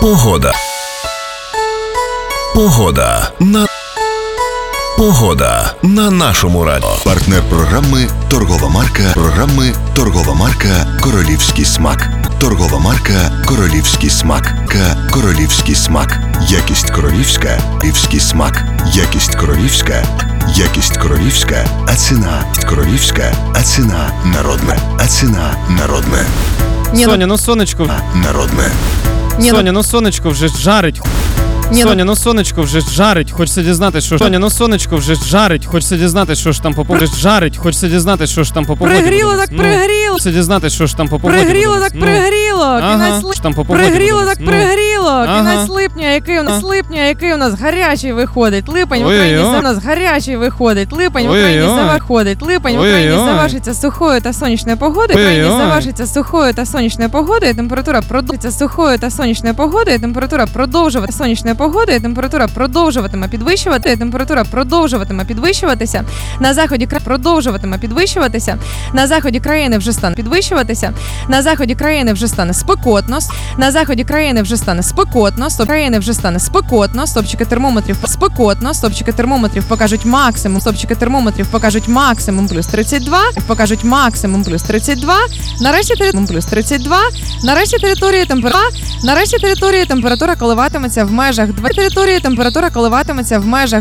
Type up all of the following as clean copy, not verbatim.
Погода. Погода на нашому радіо. Партнер програми торгова марка Королівський смак. Торгова марка Королівський смак. Королівський смак. Якість королівська, королівський смак. Якість королівська, а ціна королівська, а ціна народна. А ціна народна. Соня, ну сонечко. Народне. Соня, ну сонечко вже жарить. Соня, ну сонечко вже жарить, хочеться дізнатися, що Соня, ну сонечко вже жарить, хочеться дізнатися, що ж там по погоді жарить, хочеться дізнатися, що ж там по погоді. Пригріло так пригріло. Хочеться дізнатися, що ж там по погоді. Пригріло так пригріло. Кінець там по погоді. Пригріло так пригріло. Кінець липня, який у нас гарячий виходить. Липень в Україні у нас гарячий виходить. Липень в Україні заходить. Липень в Україні завершиться сухою та сонячною погодою. Україні завершиться сухою та сонячною погодою. Температура продовжиться сухою та сонячною погодою. Температура продовжувати сонячною погодою, температура продовжуватиме підвищувати, температура продовжуватиме підвищуватися. На заході продовжуватиме підвищуватися. На заході країни вже стане підвищуватися. На заході країни вже стане спекотно. На заході країни вже стане спекотно. Країни вже стане спекотно. Стопчики термометрів спекотно. Стопчики термометрів покажуть максимум. Стопчики термометрів покажуть максимум плюс 32. Покажуть максимум плюс 32. Нарешті плюс 32. Нарешті території температура коливатиметься в межах території температура коливатиметься в межах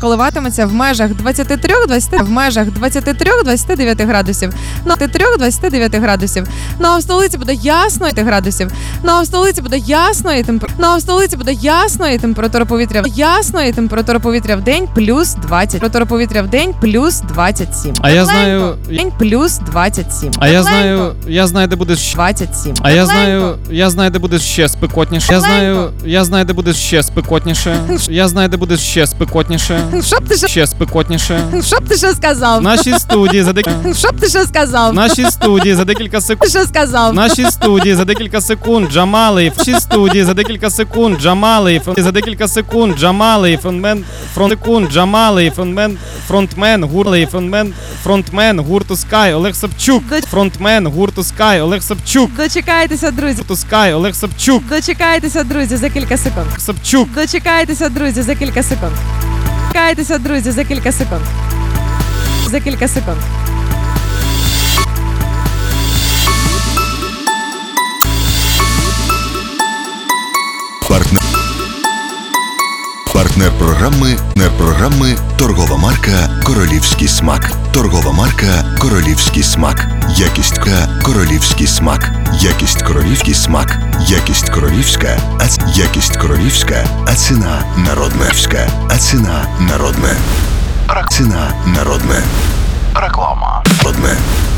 23-29 градусів. На 3-29 градусів. Ну а в столиці буде ясно градусів. Ну а в столиці буде ясно і температура повітря в день плюс 20. Температура повітря в день плюс 27. А я знаю, день плюс 27. А я знаю, де буде 27. А я знаю, де буде ще спекотніше. Я знаю, де буде ще спекотніше. Я знаю, де буде ще спекотніше. Ще спекотніше. Що б ти що сказав? В нашій студії за Що б ти що сказав? В нашій студії за декілька секунд. Що сказав? В нашій студії за декілька секунд Джамалий. В нашій студії за декілька секунд Джамалий. За декілька секунд Джамалий. Фронтмен гурту Sky Олег Собчук. Фронтмен гурту Sky Олег Собчук. Дочекайтеся, друзі. Гурту Sky Олег Собчук. Дочекайтеся, друзі, за кілька секунд. Собчук. Дочекайтеся, друзі, за кілька секунд. Дочекайтеся, друзі, за кілька секунд. За кілька секунд. Партнер програми торгова марка Королівський смак. Торгова марка Королівський смак. Якість королівський смак. Якість королівський смак. Якість королівська, а ціна народна. А ціна народна. Ціна народна. Реклама. Народне.